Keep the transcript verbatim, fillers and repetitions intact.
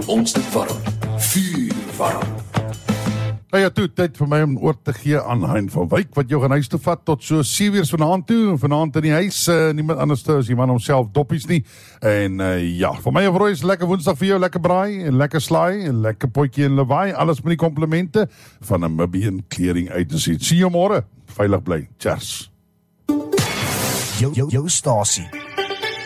ons dit warm. Vuur warm. Nou ja, toe, tyd vir my om oor te gee aan Hein van Wyk, wat jou gaan huis toe vat tot so sewe uur vanaand toe, en vanaand in die huis, uh, niemand anders te as die man homself doppies nie, en uh, ja, vir my en Roy is lekker woensdag vir jou, lekker braai, en lekker slaai, en lekker potjie en lawaai, alles met die komplimente van Namibian Clearing Agency. Sien jou môre, veilig bly, cheers. Jou, jou, jou stasie